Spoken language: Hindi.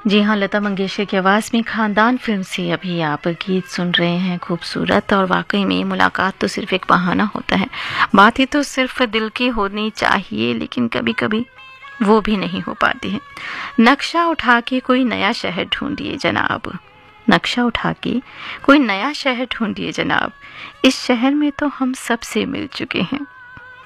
जी हाँ, लता मंगेशकर की आवाज़ में खानदान फिल्म से अभी आप गीत सुन रहे हैं। खूबसूरत और वाकई में मुलाकात तो सिर्फ एक बहाना होता है। बातें तो सिर्फ दिल की होनी चाहिए, लेकिन कभी कभी वो भी नहीं हो पाती है। नक्शा उठा के कोई नया शहर ढूंढिए जनाब, नक्शा उठा के कोई नया शहर ढूंढिए जनाब। इस शहर में तो हम सबसे मिल चुके हैं।